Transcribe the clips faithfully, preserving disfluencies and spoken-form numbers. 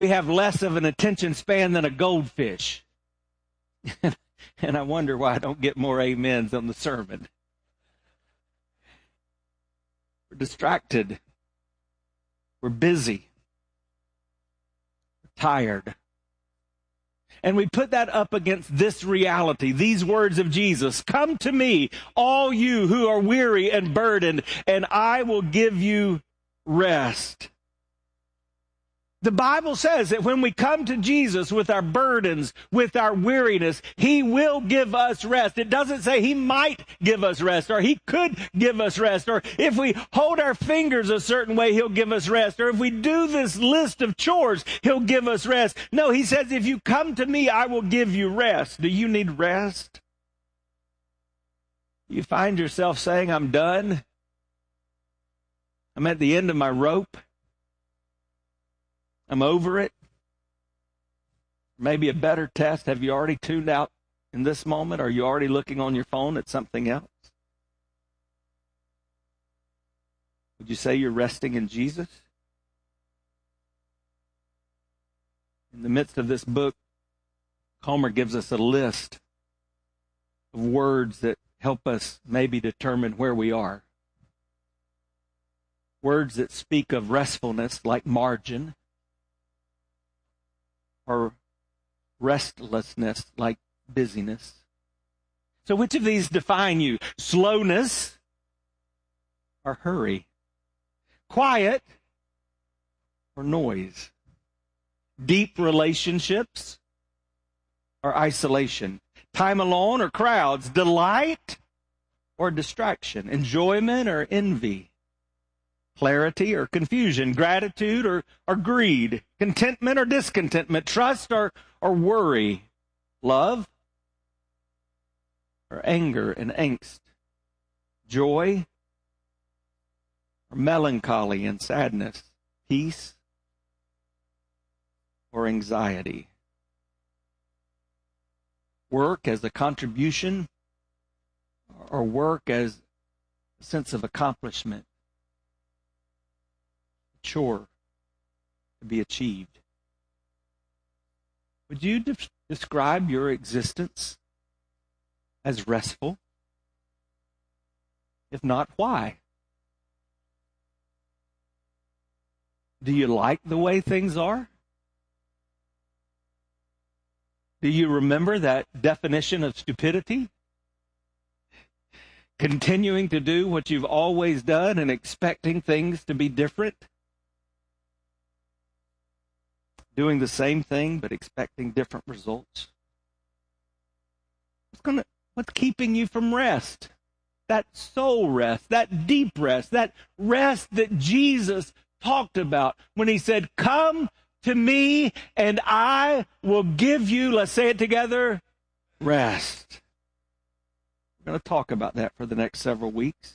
we have less of an attention span than a goldfish. And I wonder why I don't get more amens on the sermon. We're distracted. We're busy. We're tired. And we put that up against this reality, these words of Jesus. Come to me, all you who are weary and burdened, and I will give you rest. The Bible says that when we come to Jesus with our burdens, with our weariness, He will give us rest. It doesn't say He might give us rest, or He could give us rest, or if we hold our fingers a certain way, He'll give us rest, or if we do this list of chores, He'll give us rest. No, He says, if you come to me, I will give you rest. Do you need rest? You find yourself saying, I'm done. I'm at the end of my rope. I'm over it. Maybe a better test. Have you already tuned out in this moment? Are you already looking on your phone at something else? Would you say you're resting in Jesus? In the midst of this book, Comer gives us a list of words that help us maybe determine where we are. Words that speak of restfulness, like margin, or restlessness, like busyness. So which of these define you? Slowness or hurry? Quiet or noise? Deep relationships or isolation? Time alone or crowds? Delight or distraction? Enjoyment or envy? Clarity or confusion? Gratitude or, or greed? Contentment or discontentment? Trust or, or worry? Love or anger and angst? Joy or melancholy and sadness? Peace or anxiety? Work as a contribution or work as a sense of accomplishment? Chore to be achieved. Would you de- describe your existence as restful? If not, why? Do you like the way things are? Do you remember that definition of stupidity? Continuing to do what you've always done and expecting things to be different? Doing the same thing but expecting different results? What's gonna, what's keeping you from rest? That soul rest, that deep rest, that rest that Jesus talked about when He said, come to me and I will give you, let's say it together, rest. We're going to talk about that for the next several weeks.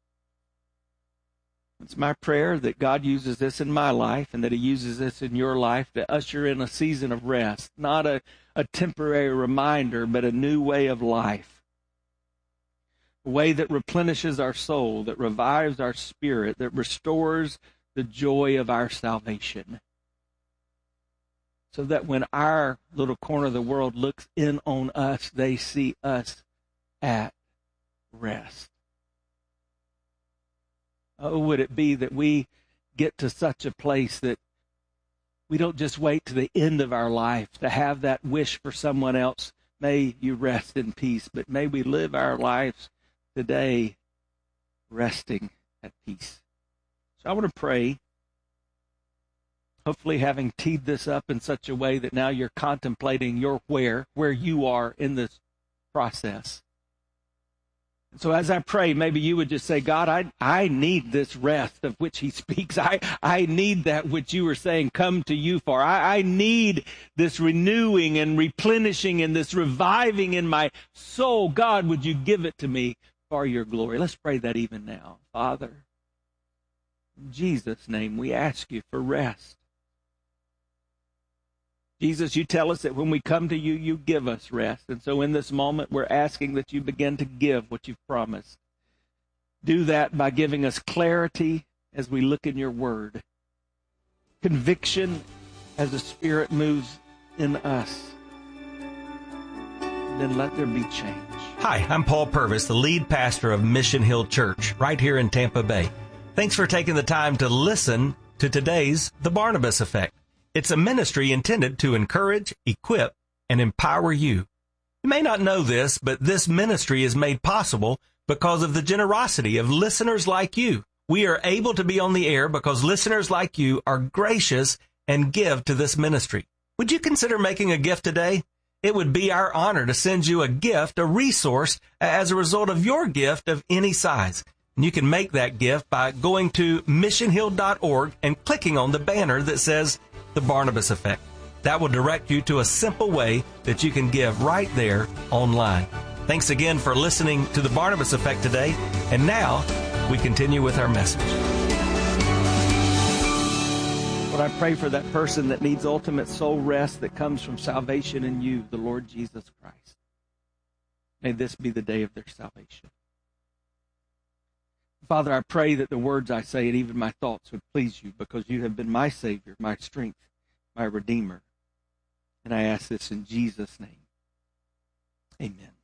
It's my prayer that God uses this in my life and that He uses this in your life to usher in a season of rest, not a, a temporary reminder, but a new way of life. A way that replenishes our soul, that revives our spirit, that restores the joy of our salvation. So that when our little corner of the world looks in on us, they see us at rest. Oh, would it be that we get to such a place that we don't just wait to the end of our life to have that wish for someone else, may you rest in peace, but may we live our lives today resting at peace. So I want to pray, hopefully having teed this up in such a way that now you're contemplating your where, where you are in this process. So as I pray, maybe you would just say, God, I, I need this rest of which He speaks. I, I need that which you were saying, come to you for. I, I need this renewing and replenishing and this reviving in my soul. God, would you give it to me for your glory? Let's pray that even now. Father, in Jesus' name, we ask you for rest. Jesus, you tell us that when we come to you, you give us rest. And so in this moment, we're asking that you begin to give what you've promised. Do that by giving us clarity as we look in your word, conviction as the Spirit moves in us, then let there be change. Hi, I'm Paul Purvis, the lead pastor of Mission Hill Church right here in Tampa Bay. Thanks for taking the time to listen to today's The Barnabas Effect. It's a ministry intended to encourage, equip, and empower you. You may not know this, but this ministry is made possible because of the generosity of listeners like you. We are able to be on the air because listeners like you are gracious and give to this ministry. Would you consider making a gift today? It would be our honor to send you a gift, a resource, as a result of your gift of any size. And you can make that gift by going to mission hill dot org and clicking on the banner that says The Barnabas Effect. That will direct you to a simple way that you can give right there online. Thanks again for listening to The Barnabas Effect today. And now we continue with our message. Lord, I pray for that person that needs ultimate soul rest that comes from salvation in you, the Lord Jesus Christ. May this be the day of their salvation. Father, I pray that the words I say and even my thoughts would please you, because you have been my Savior, my strength, my Redeemer. And I ask this in Jesus' name. Amen.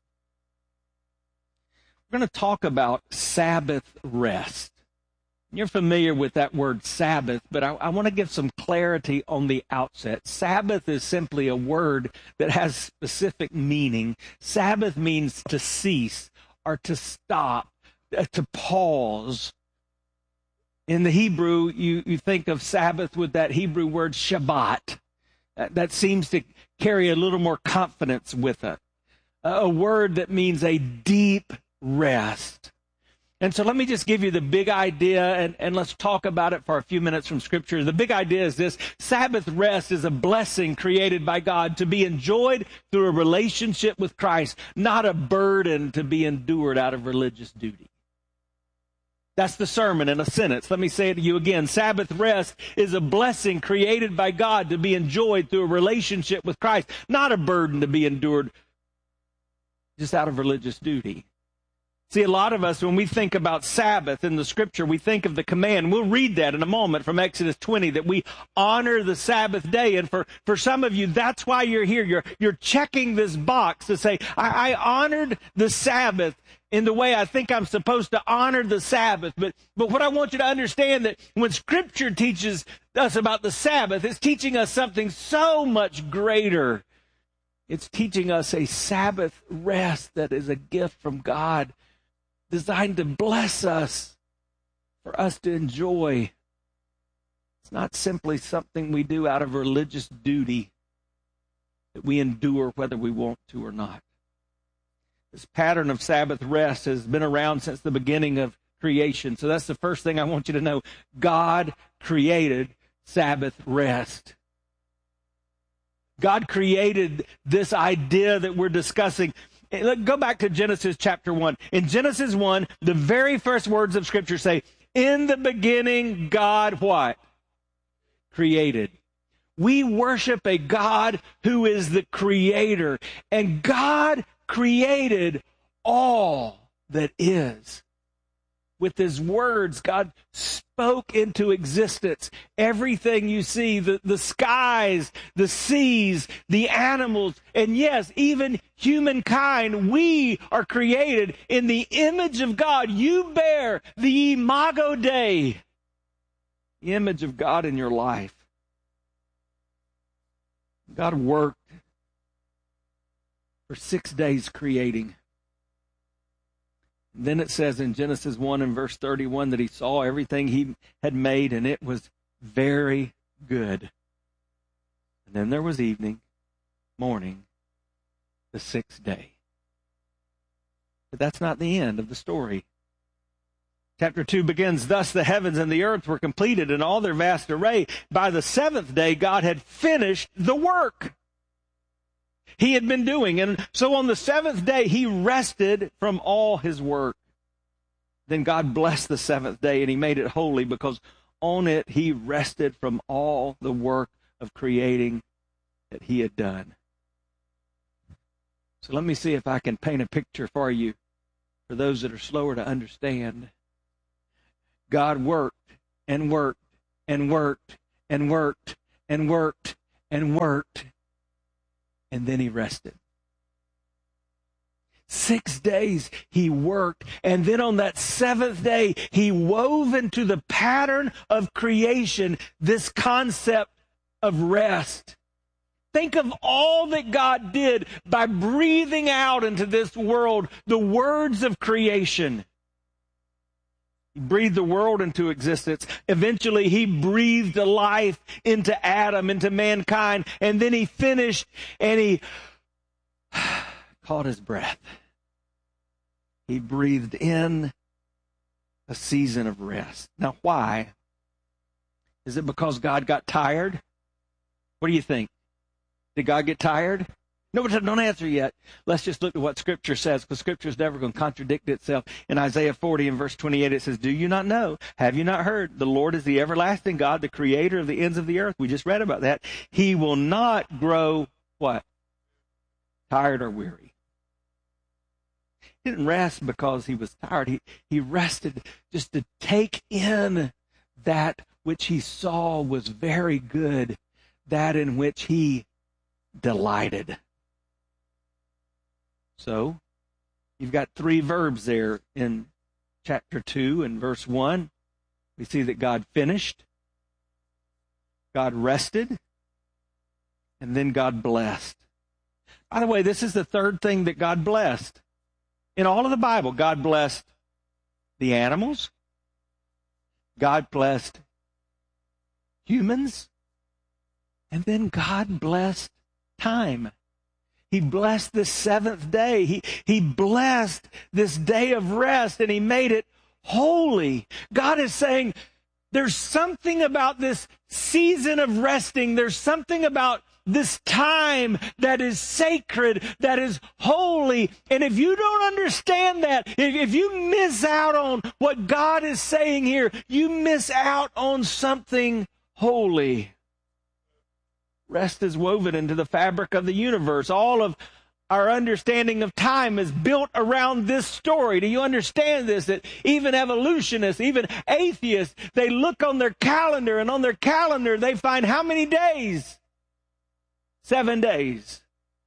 We're going to talk about Sabbath rest. You're familiar with that word Sabbath, but I, I want to give some clarity on the outset. Sabbath is simply a word that has specific meaning. Sabbath means to cease or to stop, uh, to pause. In the Hebrew, you, you think of Sabbath with that Hebrew word Shabbat. Uh, that seems to carry a little more confidence with it. Uh, a word that means a deep rest. And so let me just give you the big idea, and, and let's talk about it for a few minutes from Scripture. The big idea is this: Sabbath rest is a blessing created by God to be enjoyed through a relationship with Christ, not a burden to be endured out of religious duty. That's the sermon in a sentence. Let me say it to you again. Sabbath rest is a blessing created by God to be enjoyed through a relationship with Christ, not a burden to be endured just out of religious duty. See, a lot of us, when we think about Sabbath in the Scripture, we think of the command. We'll read that in a moment from Exodus twenty, that we honor the Sabbath day. And for, for some of you, that's why you're here. You're, you're checking this box to say, I, I honored the Sabbath in the way I think I'm supposed to honor the Sabbath. But, but what I want you to understand, that when Scripture teaches us about the Sabbath, it's teaching us something so much greater. It's teaching us a Sabbath rest that is a gift from God, designed to bless us, for us to enjoy. It's not simply something we do out of religious duty that we endure whether we want to or not. This pattern of Sabbath rest has been around since the beginning of creation. So that's the first thing I want you to know. God created Sabbath rest. God created this idea that we're discussing. Go back to Genesis chapter one. In Genesis one, the very first words of Scripture say, in the beginning, God what? Created. We worship a God who is the creator. And God created all that is. With his words, God spoke into existence everything you see, the, the skies, the seas, the animals, and yes, even humankind. We are created in the image of God. You bear the Imago Dei, the image of God in your life. God worked for six days creating. Then it says in Genesis one and verse thirty-one that he saw everything he had made, and it was very good. And then there was evening, morning, the sixth day. But that's not the end of the story. Chapter two begins, thus the heavens and the earth were completed in all their vast array. By the seventh day, God had finished the work he had been doing. And so on the seventh day, he rested from all his work. Then God blessed the seventh day, and he made it holy, because on it he rested from all the work of creating that he had done. So let me see if I can paint a picture for you, for those that are slower to understand. God worked and worked and worked and worked and worked and worked, and then he rested. Six days he worked, and then on that seventh day, he wove into the pattern of creation this concept of rest. Think of all that God did by breathing out into this world the words of creation. He breathed the world into existence. Eventually, he breathed a life into Adam, into mankind, and then he finished and he caught his breath. He breathed in a season of rest. Now, why? Is it because God got tired? What do you think? Did God get tired? No, but don't answer yet. Let's just look at what Scripture says, because Scripture is never going to contradict itself. In Isaiah forty and verse twenty-eight, it says, "Do you not know? Have you not heard? The Lord is the everlasting God, the creator of the ends of the earth." We just read about that. He will not grow, what? Tired or weary. He didn't rest because he was tired. He, he rested just to take in that which he saw was very good, that in which he delighted. So, you've got three verbs there in chapter two and verse one. We see that God finished, God rested, and then God blessed. By the way, this is the third thing that God blessed. In all of the Bible, God blessed the animals, God blessed humans, and then God blessed time. He blessed the seventh day. He, he blessed this day of rest, and he made it holy. God is saying, there's something about this season of resting. There's something about this time that is sacred, that is holy. And if you don't understand that, if, if you miss out on what God is saying here, you miss out on something holy. Rest is woven into the fabric of the universe. All of our understanding of time is built around this story. Do you understand this? That even evolutionists, even atheists, they look on their calendar, and on their calendar they find how many days? Seven days.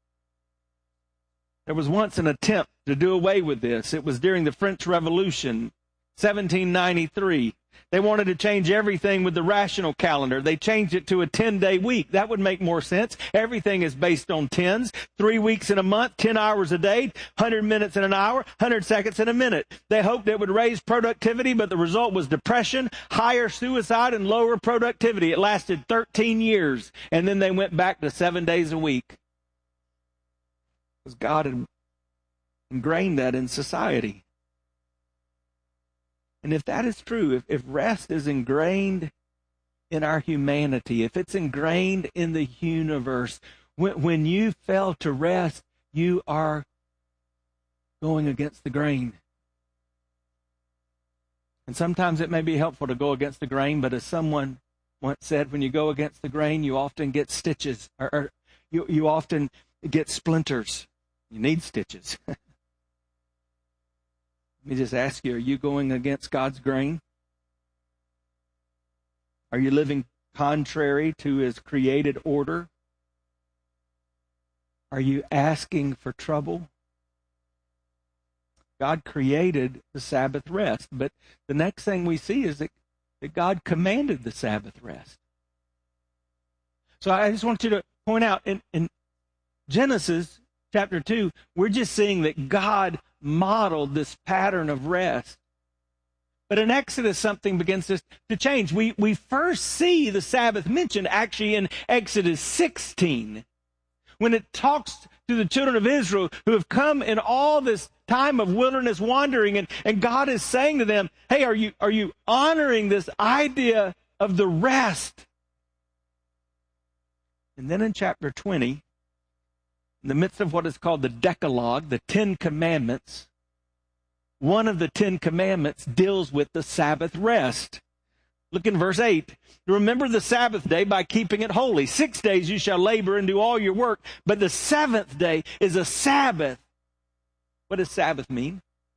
There was once an attempt to do away with this. It was during the French Revolution, seventeen ninety-three. They wanted to change everything with the rational calendar. They changed it to a ten-day week. That would make more sense. Everything is based on tens. Three weeks in a month, ten hours a day, one hundred minutes in an hour, one hundred seconds in a minute. They hoped it would raise productivity, but the result was depression, higher suicide, and lower productivity. It lasted thirteen years, and then they went back to seven days a week. Because God had ingrained that in society. And if that is true, if, if rest is ingrained in our humanity, if it's ingrained in the universe, when, when you fail to rest, you are going against the grain. And sometimes it may be helpful to go against the grain, but as someone once said, when you go against the grain, you often get stitches, or, or you, you often get splinters. You need stitches. Let me just ask you, are you going against God's grain? Are you living contrary to his created order? Are you asking for trouble? God created the Sabbath rest, but the next thing we see is that, that God commanded the Sabbath rest. So I just want you to point out, in, in Genesis chapter two, we're just seeing that God modeled this pattern of rest. But in Exodus, something begins to, to change. We, we first see the Sabbath mentioned actually in Exodus sixteen, when it talks to the children of Israel who have come in all this time of wilderness wandering, and, and God is saying to them, hey, are you, are you honoring this idea of the rest? And then in chapter twenty, in the midst of what is called the Decalogue, the Ten Commandments, one of the Ten Commandments deals with the Sabbath rest. Look in verse eight. Remember the Sabbath day by keeping it holy. Six days you shall labor and do all your work, but the seventh day is a Sabbath. What does Sabbath mean?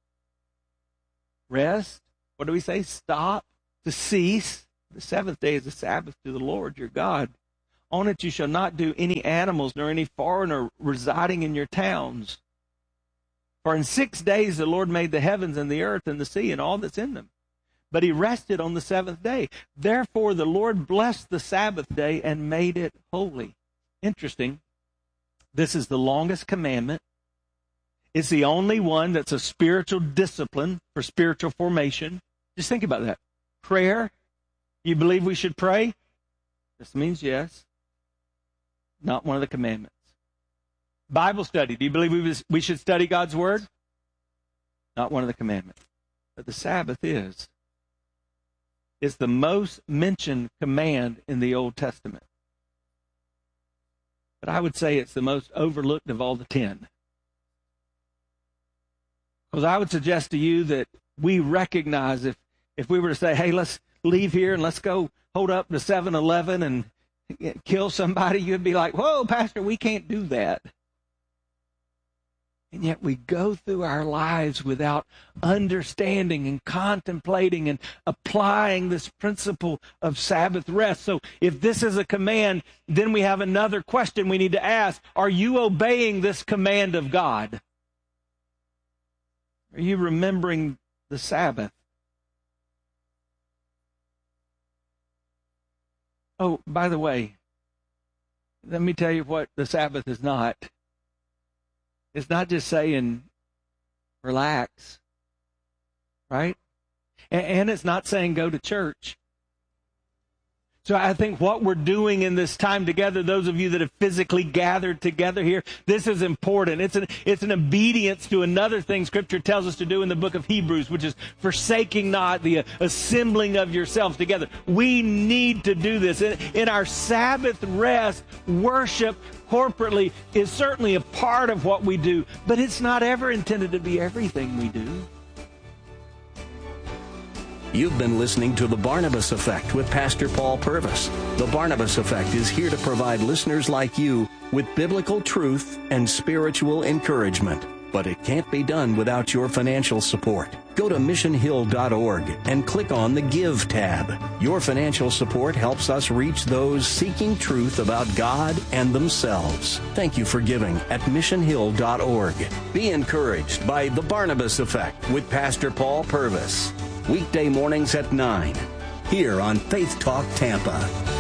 Rest. What do we say? Stop, to cease. The seventh day is a Sabbath to the Lord your God. On it you shall not do any animals, nor any foreigner residing in your towns. For in six days the Lord made the heavens and the earth and the sea and all that's in them. But he rested on the seventh day. Therefore the Lord blessed the Sabbath day and made it holy. Interesting. This is the longest commandment. It's the only one that's a spiritual discipline for spiritual formation. Just think about that. Prayer. You believe we should pray? This means yes. Not one of the commandments. Bible study. Do you believe we, we should study God's Word? Not one of the commandments. But the Sabbath is. It's the most mentioned command in the Old Testament. But I would say it's the most overlooked of all the ten. Because I would suggest to you that we recognize if, if we were to say, hey, let's leave here and let's go hold up to seven eleven and kill somebody, you'd be like, whoa, Pastor, we can't do that. And yet we go through our lives without understanding and contemplating and applying this principle of Sabbath rest. So if this is a command, then we have another question we need to ask. Are you obeying this command of God? Are you remembering the Sabbath? Oh, by the way, let me tell you what the Sabbath is not. It's not just saying, relax, right? And, and it's not saying go to church. So I think what we're doing in this time together, those of you that have physically gathered together here, this is important. It's an, it's an obedience to another thing Scripture tells us to do in the book of Hebrews, which is forsaking not the assembling of yourselves together. We need to do this. In, in our Sabbath rest, worship corporately is certainly a part of what we do, but it's not ever intended to be everything we do. You've been listening to The Barnabas Effect with Pastor Paul Purvis. The Barnabas Effect is here to provide listeners like you with biblical truth and spiritual encouragement. But it can't be done without your financial support. Go to mission hill dot org and click on the Give tab. Your financial support helps us reach those seeking truth about God and themselves. Thank you for giving at mission hill dot org. Be encouraged by The Barnabas Effect with Pastor Paul Purvis. Weekday mornings at nine, here on Faith Talk Tampa.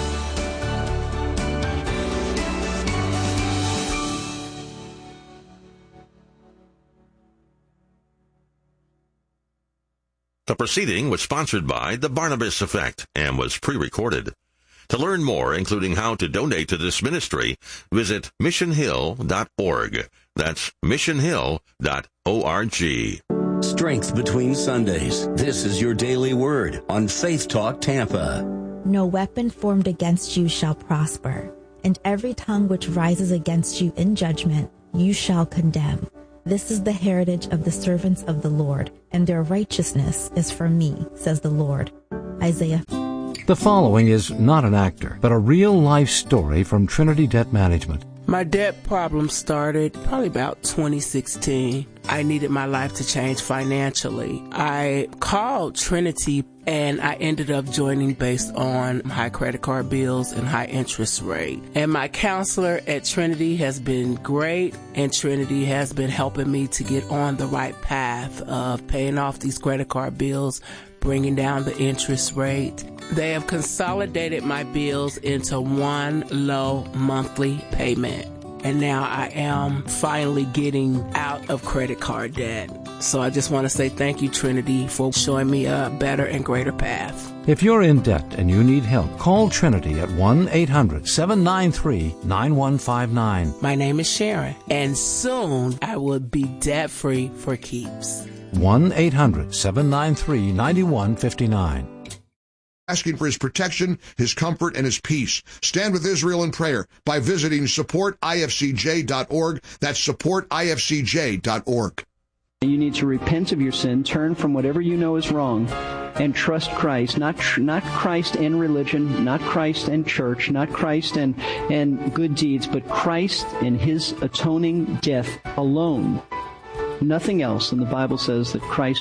The proceeding was sponsored by The Barnabas Effect and was pre-recorded. To learn more, including how to donate to this ministry, visit mission hill dot org. That's mission hill dot org. Strength between Sundays. This is your daily word on Faith Talk Tampa. No weapon formed against you shall prosper, and every tongue which rises against you in judgment you shall condemn. This is the heritage of the servants of the Lord, and their righteousness is from me, says the Lord. Isaiah. The following is not an actor, but a real-life story from Trinity Debt Management. My debt problem started probably about twenty sixteen. I needed my life to change financially. I called Trinity and I ended up joining based on high credit card bills and high interest rate. And my counselor at Trinity has been great, and Trinity has been helping me to get on the right path of paying off these credit card bills, bringing down the interest rate. They have consolidated my bills into one low monthly payment. And now I am finally getting out of credit card debt. So I just want to say thank you, Trinity, for showing me a better and greater path. If you're in debt and you need help, call Trinity at one eight hundred seven nine three nine one five nine. My name is Sharon, and soon I will be debt-free for keeps. one eight hundred seven nine three nine one five nine. Asking for his protection, his comfort, and his peace. Stand with Israel in prayer by visiting support I F C J dot org. That's support I F C J dot org. You need to repent of your sin, turn from whatever you know is wrong, and trust Christ. Not tr- not Christ and religion, not Christ and church, not Christ and, and good deeds, but Christ and his atoning death alone. Nothing else. And the Bible says that Christ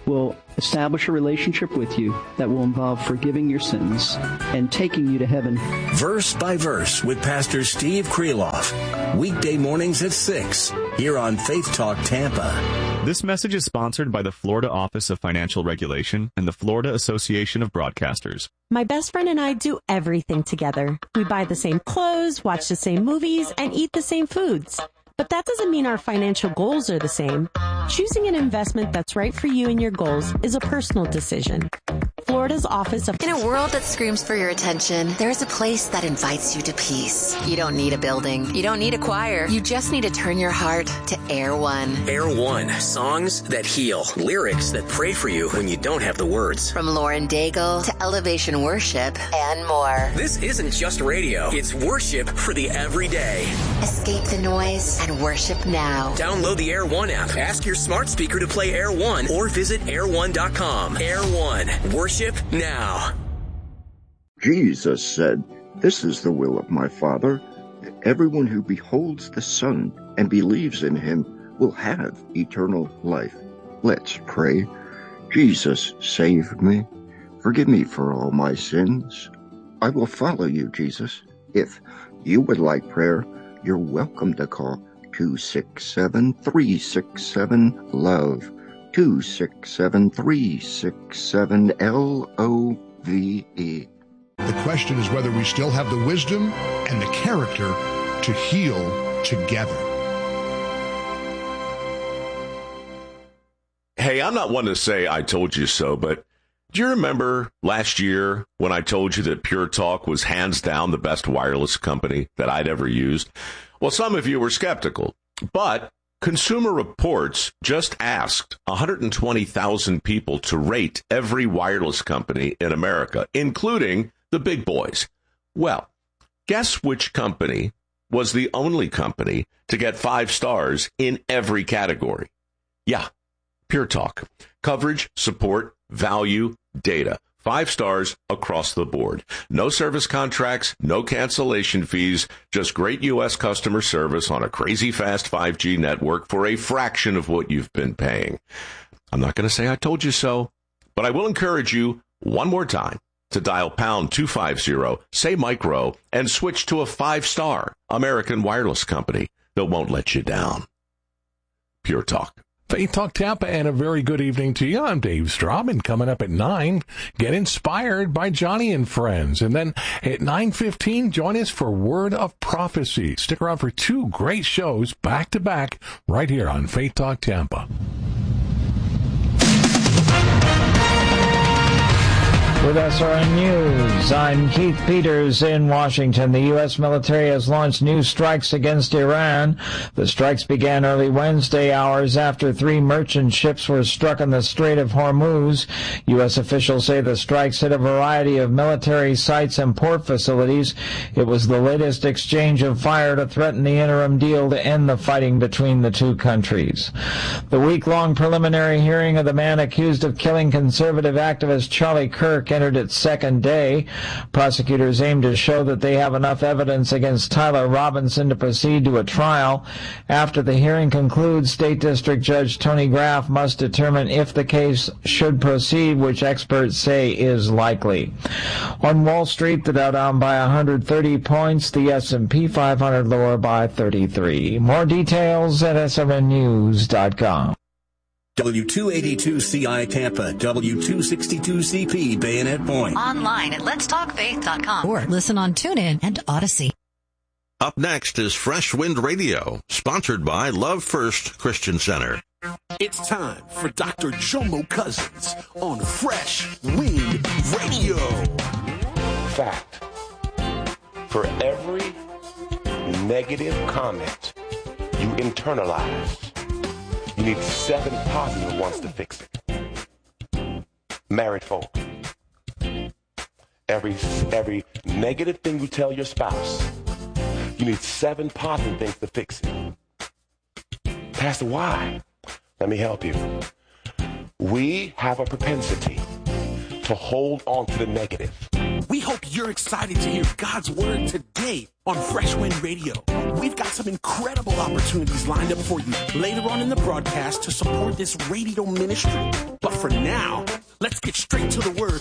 will establish a relationship with you that will involve forgiving your sins and taking you to heaven. Verse by Verse with Pastor Steve Kreloff. Weekday mornings at six here on Faith Talk Tampa. This message is sponsored by the Florida Office of Financial Regulation and the Florida Association of Broadcasters. My best friend and I do everything together. We buy the same clothes, watch the same movies, and eat the same foods. But that doesn't mean our financial goals are the same. Choosing an investment that's right for you and your goals is a personal decision. Florida's Office of... In a world that screams for your attention, there's a place that invites you to peace. You don't need a building. You don't need a choir. You just need to turn your heart to Air One. Air One. Songs that heal. Lyrics that pray for you when you don't have the words. From Lauren Daigle to Elevation Worship and more. This isn't just radio. It's worship for the everyday. Escape the noise and worship now. Download the Air One app. Ask your smart speaker to play Air One or visit air one dot com. Air One. Worship now. Jesus said, "This is the will of my Father, that everyone who beholds the Son and believes in him will have eternal life." Let's pray. Jesus, save me. Forgive me for all my sins. I will follow you, Jesus. If you would like prayer, you're welcome to call two six seven, three six seven, LOVE, two six seven, three six seven, L O V E. The question is whether we still have the wisdom and the character to heal together. Hey, I'm not one to say I told you so, but do you remember last year when I told you that Pure Talk was hands down the best wireless company that I'd ever used? Well, some of you were skeptical, but Consumer Reports just asked one hundred twenty thousand people to rate every wireless company in America, including the big boys. Well, guess which company was the only company to get five stars in every category? Yeah, Pure Talk. Coverage, support, value, data. Five stars across the board. No service contracts, no cancellation fees, just great U S customer service on a crazy fast five G network for a fraction of what you've been paying. I'm not going to say I told you so, but I will encourage you one more time to dial pound two fifty, say micro, and switch to a five-star American wireless company that won't let you down. Pure Talk. Faith Talk Tampa, and a very good evening to you. I'm Dave Straub, and coming up at nine, get inspired by Johnny and Friends. And then at nine fifteen, join us for Word of Prophecy. Stick around for two great shows back-to-back right here on Faith Talk Tampa. With S R N News, I'm Keith Peters in Washington. The U S military has launched new strikes against Iran. The strikes began early Wednesday, hours after three merchant ships were struck in the Strait of Hormuz. U S officials say the strikes hit a variety of military sites and port facilities. It was the latest exchange of fire to threaten the interim deal to end the fighting between the two countries. The week-long preliminary hearing of the man accused of killing conservative activist Charlie Kirk entered its second day. Prosecutors aim to show that they have enough evidence against Tyler Robinson to proceed to a trial. After the hearing concludes, State District Judge Tony Graff must determine if the case should proceed, which experts say is likely. On Wall Street, the Dow down by one hundred thirty points, the S and P five hundred lower by thirty-three. More details at S R N news dot com. W two eighty-two C I Tampa, W two sixty-two C P Bayonet Point. Online at lets talk faith dot com or listen on TuneIn and Odyssey. Up next is Fresh Wind Radio, sponsored by Love First Christian Center. It's time for Doctor Jomo Cousins on Fresh Wind Radio. Fact. For every negative comment you internalize, you need seven positive ones to fix it. Married folk. Every, every negative thing you tell your spouse, you need seven positive things to fix it. Pastor, why? Let me help you. We have a propensity to hold on to the negative. We hope you're excited to hear God's word today on Fresh Wind Radio. We've got some incredible opportunities lined up for you later on in the broadcast to support this radio ministry. But for now. Let's get straight to the word.